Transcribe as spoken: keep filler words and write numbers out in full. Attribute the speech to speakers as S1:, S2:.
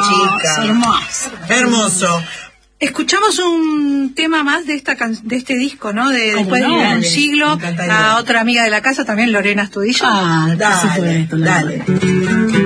S1: chica.
S2: Hermoso.
S1: Hermoso.
S2: Escuchamos un tema más de esta can de este disco, ¿no? De Después
S1: no?
S2: de un
S1: Dale,
S2: siglo, a otra amiga de la casa también, Lorena Astudillo.
S3: Ah,
S1: Dale,
S3: por supuesto,
S1: dale.